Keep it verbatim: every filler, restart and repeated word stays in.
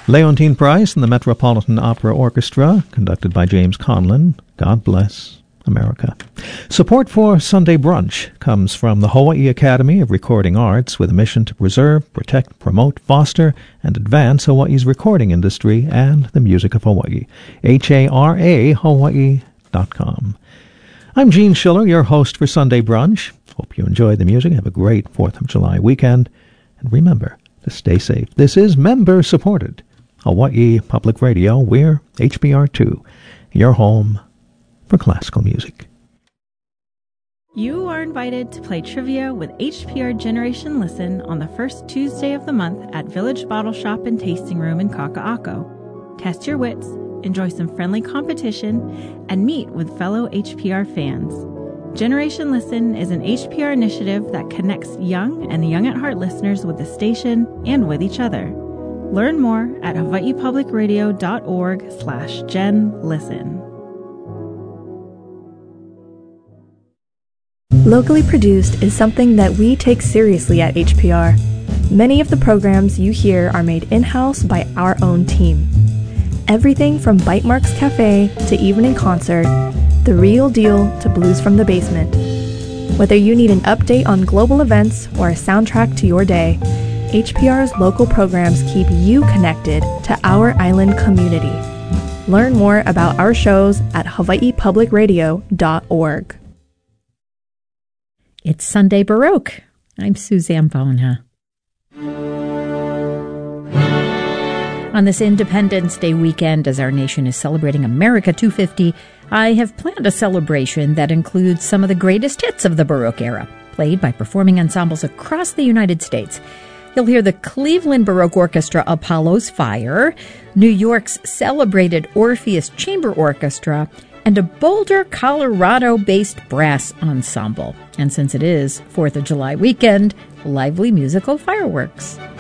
Leontine Price and the Metropolitan Opera Orchestra, conducted by James Conlon. God bless America. Support for Sunday Brunch comes from the Hawaii Academy of Recording Arts, with a mission to preserve, protect, promote, foster, and advance Hawaii's recording industry and the music of Hawaii. H A R A Hawaii dot com. I'm Gene Schiller, your host for Sunday Brunch. Hope you enjoy the music. Have a great fourth of July weekend. And remember to stay safe. This is member-supported Hawaii Public Radio. We're H P R two, your home for classical music. You are invited to play trivia with H P R Generation Listen on the first Tuesday of the month at Village Bottle Shop and Tasting Room in Kaka'ako. Test your wits, enjoy some friendly competition, and meet with fellow H P R fans. Generation Listen is an H P R initiative that connects young and young at heart listeners with the station and with each other. Learn more at hawaii public radio dot org slash gen listen. Locally produced is something that we take seriously at H P R. Many of the programs you hear are made in-house by our own team. Everything from Bite Marks Cafe to Evening Concert, The Real Deal to Blues from the Basement. Whether you need an update on global events or a soundtrack to your day, H P R's local programs keep you connected to our island community. Learn more about our shows at hawaii public radio dot org. It's Sunday Baroque. I'm Suzanne Bona. On this Independence Day weekend, as our nation is celebrating America two fifty, I have planned a celebration that includes some of the greatest hits of the Baroque era, played by performing ensembles across the United States. You'll hear the Cleveland Baroque Orchestra Apollo's Fire, New York's celebrated Orpheus Chamber Orchestra, and a Boulder, Colorado-based brass ensemble. And since it is fourth of July weekend, lively musical fireworks.